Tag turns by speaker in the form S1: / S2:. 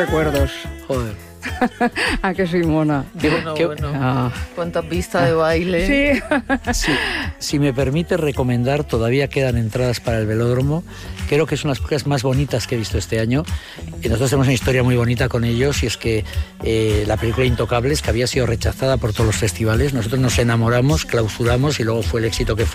S1: recuerdos.
S2: Joder.
S1: ¿A que soy mona?
S3: Bueno. Cuántas pistas de baile.
S1: Sí.
S2: Si me permite recomendar, todavía quedan entradas para el Velódromo. Creo que son las cosas más bonitas que he visto este año. Y nosotros tenemos una historia muy bonita con ellos, y es que la película Intocables, que había sido rechazada por todos los festivales, nosotros nos enamoramos, clausuramos y luego fue el éxito que fue.